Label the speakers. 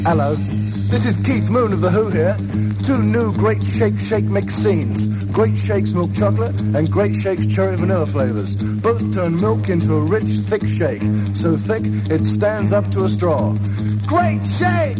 Speaker 1: Hello, this is Keith Moon of The Who here. 2 new Great Shake mix scenes. Great Shakes milk chocolate and Great Shakes cherry vanilla flavors. Both turn milk into a rich, thick shake. So thick, it stands up to a straw. Great Shake!